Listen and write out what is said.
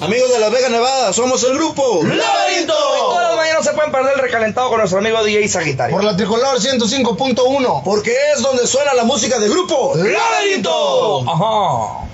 Amigos de Las Vegas, Nevada, somos el grupo ¡Laberinto! Todas las mañanas se pueden perder el recalentado con nuestro amigo DJ Sagitario. por la Tricolor 105.1, porque es donde suena la música del grupo ¡Laberinto! Ajá.